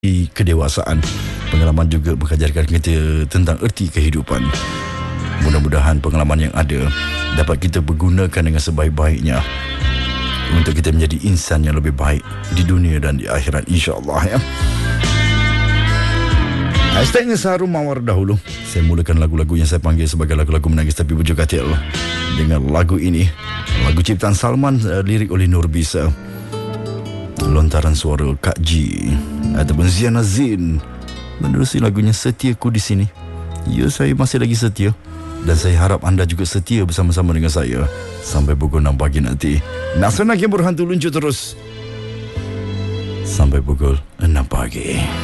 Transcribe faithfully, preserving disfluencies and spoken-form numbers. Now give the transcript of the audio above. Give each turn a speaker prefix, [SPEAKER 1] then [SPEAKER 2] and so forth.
[SPEAKER 1] kedewasaan. Pengalaman juga mengajarkan kita tentang erti kehidupan. Mudah-mudahan pengalaman yang ada dapat kita pergunakan dengan sebaik-baiknya untuk kita menjadi insan yang lebih baik di dunia dan di akhirat, insya-Allah, ya. Hashtagnya Saharum Mawar dahulu. Saya mulakan lagu-lagu yang saya panggil sebagai lagu-lagu menangis tapi berjuk hati Allah dengan lagu ini. Lagu ciptaan Salman, uh, lirik oleh Nur Bisa, lontaran suara Kak G ataupun Ziana Zin. Menerusi lagunya Setiaku di Sini. Ya, saya masih lagi setia dan saya harap anda juga setia bersama-sama dengan saya sampai pukul enam pagi nanti. Nak senang yang berhantu luncur terus sampai pukul enam pagi.